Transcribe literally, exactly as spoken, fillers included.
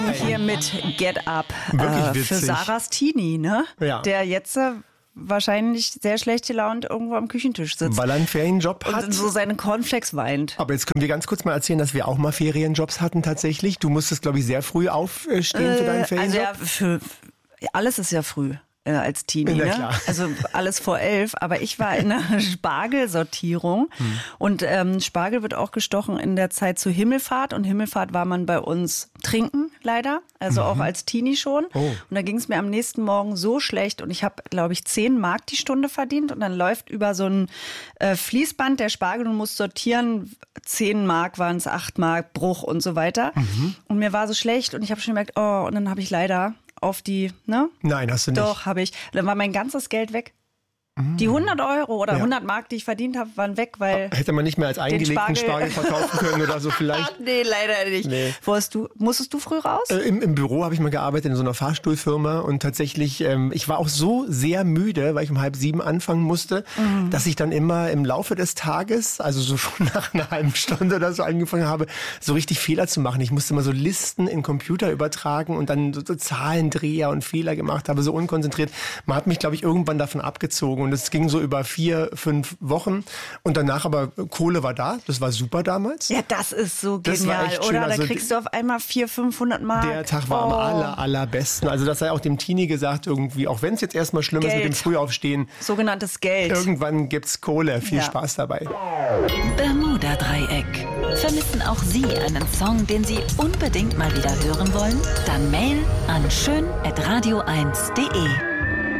Hier mit Get Up Wirklich äh, für witzig. Sarahs Teenie, ne? Ja. Der jetzt äh, wahrscheinlich sehr schlecht gelaunt irgendwo am Küchentisch sitzt Weil er einen Ferienjob hat. und so seine Cornflakes weint. Aber jetzt können wir ganz kurz mal erzählen, dass wir auch mal Ferienjobs hatten tatsächlich. Du musstest, glaube ich, sehr früh aufstehen für deinen Also Ferienjob. ja, für, alles ist ja früh. Äh, als Teenie, Na ne? klar. Also alles vor elf, aber ich war in der Spargelsortierung hm. und ähm, Spargel wird auch gestochen in der Zeit zur Himmelfahrt und Himmelfahrt war man bei uns trinken, leider, also mhm. auch als Teenie schon oh. und da ging es mir am nächsten Morgen so schlecht und ich habe, glaube ich, zehn Mark die Stunde verdient und dann läuft über so ein äh, Fließband der Spargel und muss sortieren, zehn Mark waren es, acht Mark, Bruch und so weiter mhm. und mir war so schlecht und ich habe schon gemerkt, oh, und dann habe ich leider auf die, ne? Nein, hast du nicht. Doch, habe ich. Dann war mein ganzes Geld weg. Die hundert Euro oder Ja. hundert Mark, die ich verdient habe, waren weg, weil... Hätte man nicht mehr als eingelegten Spargel- Spargel verkaufen können oder so vielleicht. nee, leider nicht. Nee. Wo hast du, musstest du früh raus? Äh, im, Im Büro habe ich mal gearbeitet in so einer Fahrstuhlfirma und tatsächlich, ähm, ich war auch so sehr müde, weil ich um halb sieben anfangen musste, mhm. dass ich dann immer im Laufe des Tages, also so schon nach einer halben Stunde oder so angefangen habe, so richtig Fehler zu machen. Ich musste mal so Listen in den Computer übertragen und dann so, so Zahlendreher und Fehler gemacht habe, so unkonzentriert. Man hat mich, glaube ich, irgendwann davon abgezogen und es ging so über vier, fünf Wochen und danach aber Kohle war da, das war super damals. Ja, das ist so Das war genial, echt schön. oder? Da Also kriegst du auf einmal vierhundert, fünfhundert Mark. Der Tag war oh. am aller, allerbesten. Also das sei auch dem Teenie gesagt irgendwie, auch wenn es jetzt erstmal schlimm ist mit dem Geld. Frühaufstehen, Sogenanntes Geld. irgendwann gibt's Kohle. Viel Ja. Spaß dabei. Bermuda-Dreieck. Vermissen auch Sie einen Song, den Sie unbedingt mal wieder hören wollen? Dann mail an schön at radio eins punkt de.